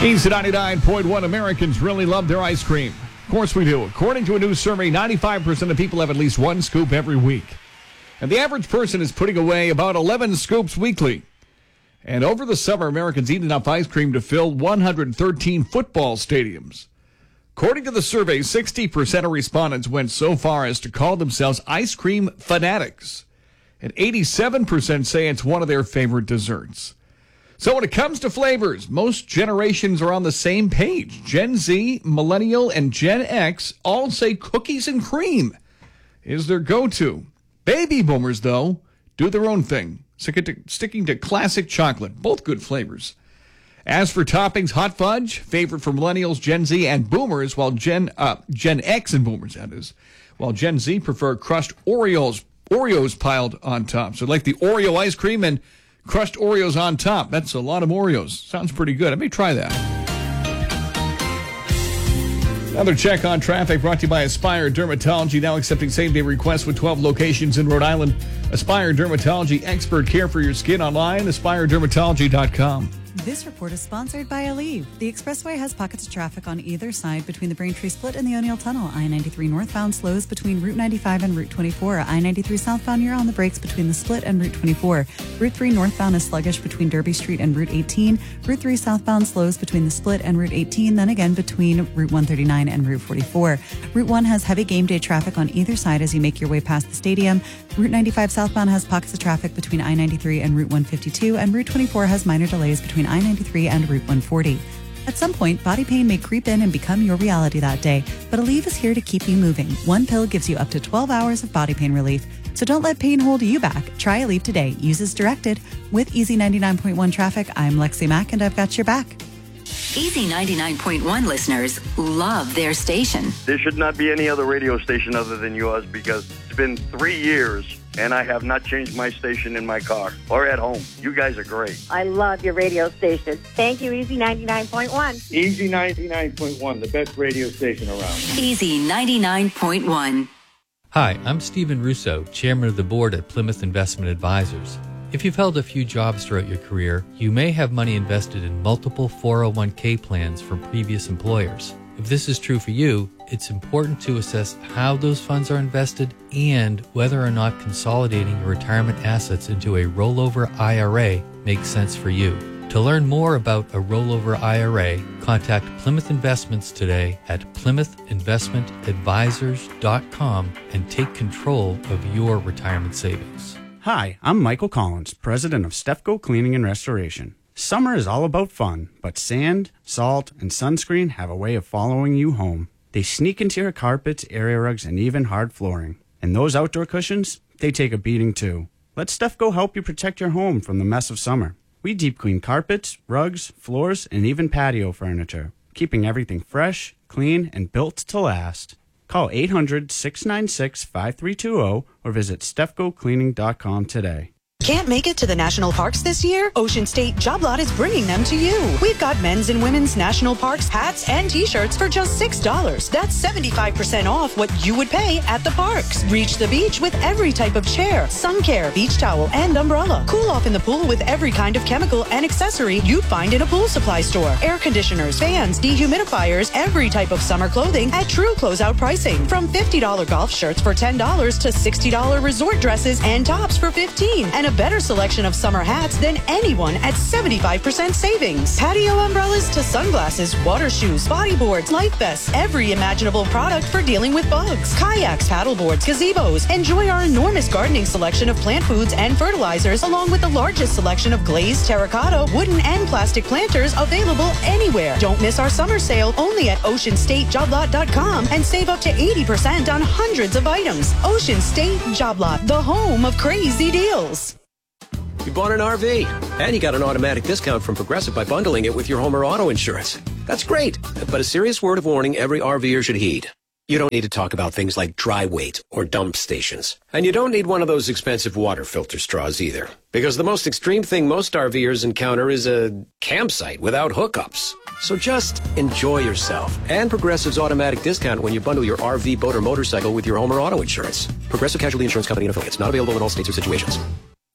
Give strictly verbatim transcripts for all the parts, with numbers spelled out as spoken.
Easy ninety-nine point one, Americans really love their ice cream. Of course we do. According to a new survey, ninety-five percent of people have at least one scoop every week. And the average person is putting away about eleven scoops weekly. And over the summer, Americans eat enough ice cream to fill one hundred thirteen football stadiums. According to the survey, sixty percent of respondents went so far as to call themselves ice cream fanatics. And eighty-seven percent say it's one of their favorite desserts. So when it comes to flavors, most generations are on the same page. Gen Z, Millennial, and Gen X all say cookies and cream is their go-to. Baby boomers, though, do their own thing, sticking to classic chocolate, both good flavors. As for toppings, hot fudge, favorite for millennials, Gen Z, and boomers, while Gen uh, Gen X and boomers, that is, while Gen Z prefer crushed Oreos, Oreos piled on top. So like the Oreo ice cream and crushed Oreos on top. That's a lot of Oreos. Sounds pretty good. I may try that. Another check on traffic brought to you by Aspire Dermatology, now accepting same-day requests with twelve locations in Rhode Island. Aspire Dermatology, expert care for your skin online, aspire dermatology dot com. This report is sponsored by Aleve. The expressway has pockets of traffic on either side between the Braintree Split and the O'Neill Tunnel. I ninety-three northbound slows between Route ninety-five and Route twenty-four. I ninety-three southbound, you're on the brakes between the Split and Route twenty-four. Route three northbound is sluggish between Derby Street and Route eighteen. Route three southbound slows between the Split and Route eighteen, then again between Route one thirty-nine and Route forty-four. Route one has heavy game day traffic on either side as you make your way past the stadium. Route ninety-five southbound has pockets of traffic between I ninety-three and Route one fifty-two, and Route twenty-four has minor delays between I ninety-three and Route one forty. At some point, body pain may creep in and become your reality that day, but Aleve is here to keep you moving. One pill gives you up to twelve hours of body pain relief. So don't let pain hold you back. Try Aleve today. Use as directed. With Easy ninety-nine point one traffic, I'm Lexi Mack, and I've got your back. Easy ninety-nine point one listeners love their station. There should not be any other radio station other than yours because it's been three years and I have not changed my station in my car or at home. You guys are great. I love your radio station. Thank you, Easy ninety-nine point one. Easy ninety-nine point one, the best radio station around. Easy ninety-nine point one. Hi, I'm Stephen Russo, Chairman of the Board at Plymouth Investment Advisors. If you've held a few jobs throughout your career, you may have money invested in multiple four oh one k plans from previous employers. If this is true for you, it's important to assess how those funds are invested and whether or not consolidating your retirement assets into a rollover I R A makes sense for you. To learn more about a rollover I R A, contact Plymouth Investments today at plymouth investment advisors dot com and take control of your retirement savings. Hi, I'm Michael Collins, president of Stefco Cleaning and Restoration. Summer is all about fun, but sand, salt, and sunscreen have a way of following you home. They sneak into your carpets, area rugs, and even hard flooring. And those outdoor cushions, they take a beating too. Let Stefco help you protect your home from the mess of summer. We deep clean carpets, rugs, floors, and even patio furniture, keeping everything fresh, clean, and built to last. Call eight hundred, six nine six, five three two zero or visit stefco cleaning dot com today. Can't make it to the national parks this year? Ocean State Job Lot is bringing them to you. We've got men's and women's national parks hats and t-shirts for just six dollars. That's seventy-five percent off what you would pay at the parks. Reach the beach with every type of chair, sun care, beach towel, and umbrella. Cool off in the pool with every kind of chemical and accessory you'd find in a pool supply store. Air conditioners, fans, dehumidifiers, every type of summer clothing at true closeout pricing. From fifty dollars golf shirts for ten dollars to sixty dollars resort dresses and tops for fifteen dollars. And a better selection of summer hats than anyone at seventy-five percent savings. Patio umbrellas to sunglasses, water shoes, bodyboards, life vests, every imaginable product for dealing with bugs. Kayaks, paddleboards, gazebos. Enjoy our enormous gardening selection of plant foods and fertilizers, along with the largest selection of glazed, terracotta, wooden, and plastic planters available anywhere. Don't miss our summer sale only at ocean state job lot dot com and save up to eighty percent on hundreds of items. Ocean State Job Lot, the home of crazy deals. You bought an R V, and you got an automatic discount from Progressive by bundling it with your home or auto insurance. That's great, but a serious word of warning every RVer should heed. You don't need to talk about things like dry weight or dump stations. And you don't need one of those expensive water filter straws either. Because the most extreme thing most RVers encounter is a campsite without hookups. So just enjoy yourself and Progressive's automatic discount when you bundle your R V, boat, or motorcycle with your home or auto insurance. Progressive Casualty Insurance Company and affiliates. Not available in all states or situations.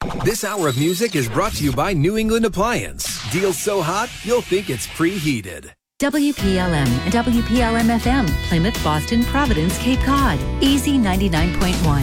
This hour of music is brought to you by New England Appliance. Deals so hot, you'll think it's preheated. W P L M and W P L M F M, Plymouth, Boston, Providence, Cape Cod. Easy ninety-nine point one.